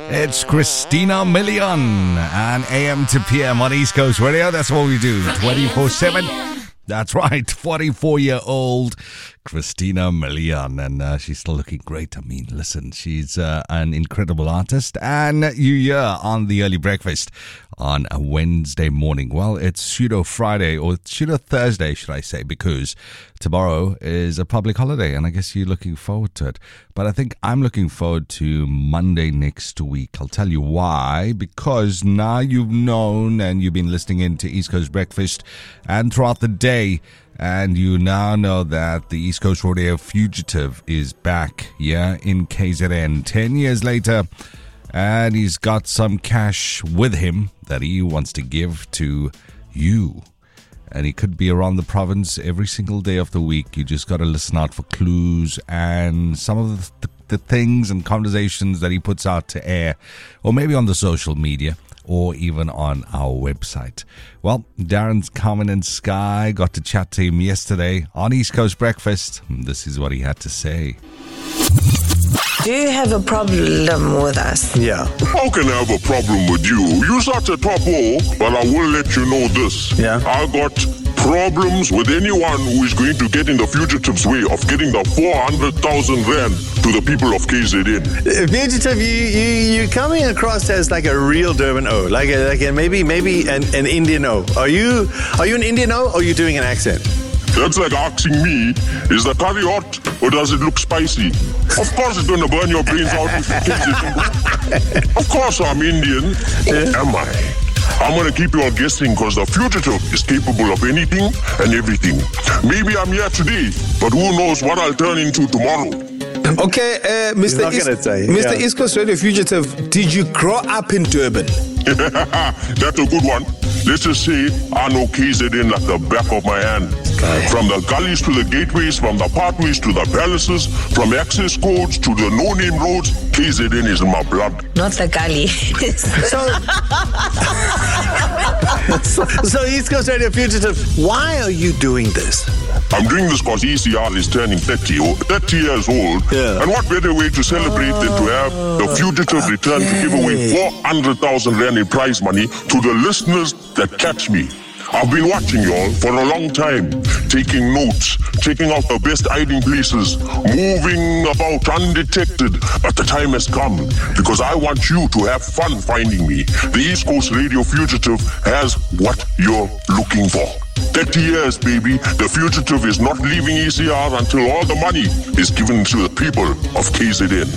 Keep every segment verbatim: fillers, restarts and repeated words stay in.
It's Christina Milian and A M to P M on East Coast Radio. That's what we do, twenty-four seven. That's right, forty-four-year-old Christina Milian, and uh, she's still looking great. I mean, listen, she's uh, an incredible artist, and you hear on the Early Breakfast on a Wednesday morning. Well, it's Pseudo Friday, or Pseudo Thursday, should I say, because tomorrow is a public holiday, and I guess you're looking forward to it. But I think I'm looking forward to Monday next week. I'll tell you why. Because now you've known and you've been listening in to East Coast Breakfast and throughout the day, and you now know that the East Coast Rodeo Fugitive is back, yeah, in K Z N. Ten years later, and he's got some cash with him that he wants to give to you. And he could be around the province every single day of the week. You just got to listen out for clues and some of the, the things and conversations that he puts out to air, or maybe on the social media, or even on our website. Well, Darren's Carmen and Sky got to chat to him yesterday on East Coast Breakfast. This is what he had to say. Do you have a problem with us? Yeah. How can I have a problem with you? You start at top O, but I will let you know this. Yeah. I got problems with anyone who is going to get in the fugitive's way of getting the four hundred thousand rand to the people of K Z N. Uh, Fugitive, you, you, you're coming across as like a real Durban O, like a, like a, maybe maybe an, an Indian O. Are you are you an Indian O, or are you doing an accent? That's like asking me, is the curry hot or does it look spicy? Of course it's going to burn your brains out if you K Z N. Of course I'm Indian. Yeah. Am I? I'm going to keep you all guessing because the fugitive is capable of anything and everything. Maybe I'm here today, but who knows what I'll turn into tomorrow. Okay, uh, Mister East, say, Mister Yeah. East Coast Radio Fugitive, did you grow up in Durban? That's a good one. Let's just say I know K Z N like the back of my hand. Okay. From the gullies to the gateways, from the pathways to the palaces, from access codes to the no-name roads, K Z N is in my blood. Not the gully. so, so, so East Coast Radio Fugitive, why are you doing this? I'm doing this because E C R is turning thirty, thirty years old. Yeah. And what better way to celebrate oh, than to have the fugitive okay. return to give away four hundred thousand rand in prize money to the listeners that catch me. I've been watching y'all for a long time, taking notes, checking out the best hiding places, moving about undetected. But the time has come because I want you to have fun finding me. The East Coast Radio Fugitive has what you're looking for. thirty years, baby. The fugitive is not leaving E C R until all the money is given to the people of K Z N.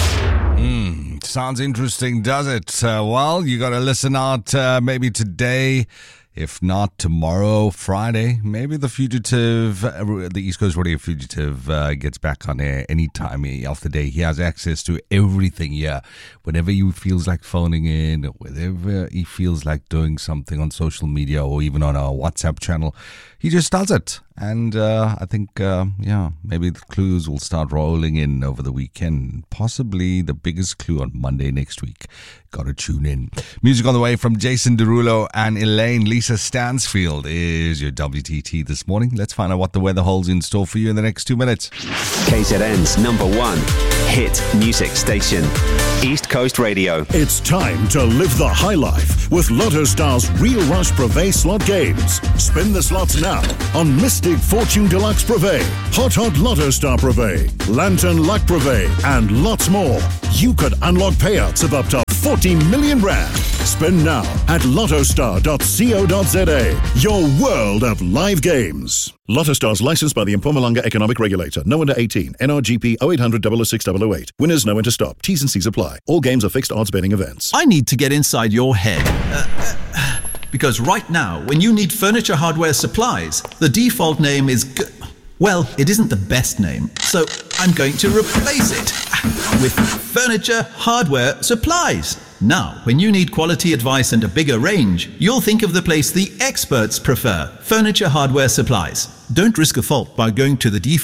Mm, sounds interesting, does it? Uh, well, you got to listen out uh, maybe today. If not tomorrow, Friday, maybe the fugitive, uh, the East Coast Radio Fugitive uh, gets back on air any time of the day. He has access to everything here. Whenever he feels like phoning in, or whenever he feels like doing something on social media or even on our WhatsApp channel, he just does it. And uh, I think, uh, yeah, maybe the clues will start rolling in over the weekend. Possibly the biggest clue on Monday next week. Got to tune in. Music on the way from Jason Derulo and Elaine. Lisa Stansfield is your W T T this morning. Let's find out what the weather holds in store for you in the next two minutes. K Z N's number one hit music station, East Coast Radio. It's time to live the high life with Lotto Star's Real Rush Privé slot games. Spin the slots now on Mystic Fortune Deluxe Privé, Hot Hot Lotto Star Privé, Lantern Luck Privé, and lots more. You could unlock payouts of up to forty million rand. Spin now at lottostar dot co dot za. Your world of live games. Lotto Stars licensed by the Mpumalanga Economic Regulator. No under eighteen. N R G P oh eight hundred, double oh six, double oh eight. Winners know when to stop. T's and C's apply. All games are fixed odds betting events. I need to get inside your head. Uh, uh, because right now, when you need furniture hardware supplies, the default name is... G- well, it isn't the best name, so I'm going to replace it with Furniture Hardware Supplies. Now, when you need quality advice and a bigger range, you'll think of the place the experts prefer, Furniture Hardware Supplies. Don't risk a fault by going to the default.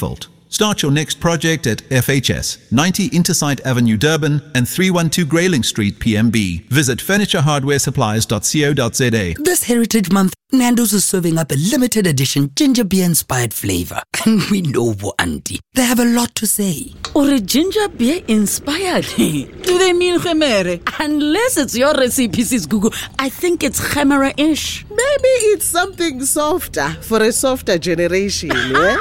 Start your next project at F H S, ninety Intersite Avenue, Durban, and three one two Grayling Street, P M B. Visit furniture hardware supplies dot co dot za. This Heritage Month, Nando's is serving up a limited edition ginger beer inspired flavor. And we know Bo Auntie, they have a lot to say. Or a ginger beer inspired? Do they mean Khemere? Unless it's your recipe, sis Google, I think it's Khemera-ish. Maybe it's something softer for a softer generation, yeah?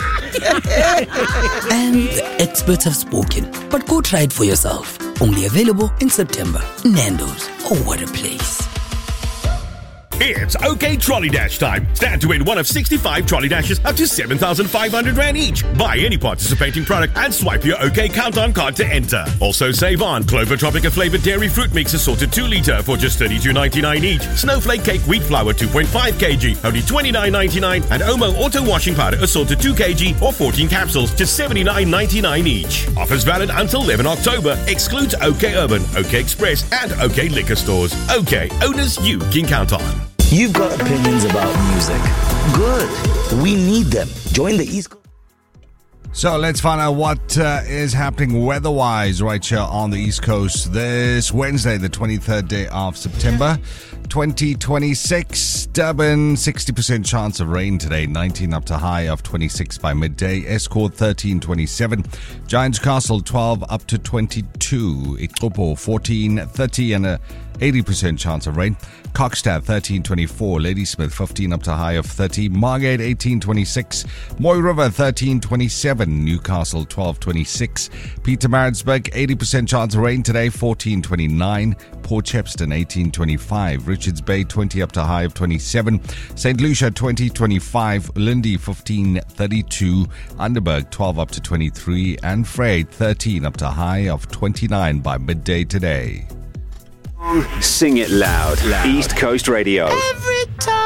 And the experts have spoken, but go try it for yourself. Only available in September. Nando's, oh what a place. It's OK Trolley Dash time. Stand to win one of sixty-five Trolley Dashes up to seven thousand five hundred rand each. Buy any participating product and swipe your OK Countdown card to enter. Also save on Clover Tropica flavored dairy fruit mix assorted two litre for just thirty-two ninety-nine each. Snowflake cake wheat flour two point five kilograms, only twenty-nine ninety-nine. And Omo auto washing powder assorted two kilograms or fourteen capsules, just seventy-nine ninety-nine each. Offers valid until eleventh October. Excludes OK Urban, OK Express and OK Liquor Stores. OK, owners you can count on. You've got opinions about music. Good. We need them. Join the East Coast. So let's find out what uh, is happening weather-wise right here on the East Coast this Wednesday, the twenty-third day of September, twenty twenty-six. Durban, sixty percent chance of rain today, nineteen up to high of twenty-six by midday. Escort, thirteen twenty-seven. Giants Castle, twelve up to twenty-two. Ikopo, fourteen thirty and a eighty percent chance of rain. Cockstad, thirteen twenty-four. Ladysmith, fifteen up to high of thirty. Margate, eighteen twenty-six. Moy River, thirteen twenty-seven. Newcastle, twelve twenty-six. Pietermaritzburg, eighty percent chance of rain today, fourteen twenty-nine. Port Shepstone, eighteen twenty-five. Richards Bay, twenty up to high of twenty-seven. Saint Lucia, twenty twenty-five. Lindy, fifteen thirty-two. Underberg, twelve up to twenty-three. And Freyt, thirteen up to high of twenty-nine by midday today. Sing it loud. loud. East Coast Radio. Every time.